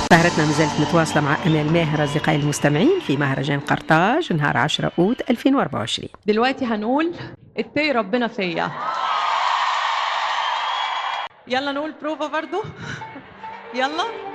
سهرتنا مازالت متواصلة مع أمال ماهر أصدقائي المستمعين في مهرجان قرطاج نهار 10 أوت 2024. دلوقتي هنقول اتقي ربنا فيا. يلا نقول بروفا برضو. يلا